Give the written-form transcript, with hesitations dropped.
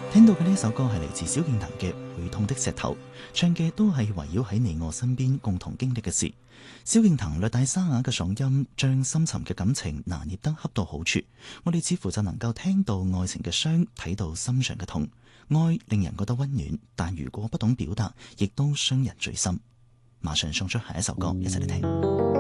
聽到嘅呢首歌係嚟自蕭敬騰嘅《會痛的石頭》，唱嘅都係圍繞喺你我身邊共同經歷嘅事。蕭敬騰略帶沙啞嘅嗓音，將深沉嘅感情拿捏得恰到好處。我哋似乎就能夠聽到愛情嘅傷，睇到心上嘅痛。愛令人覺得溫暖，但如果不懂表達，亦都傷人最深。馬上送出下一首歌，一齊嚟聽。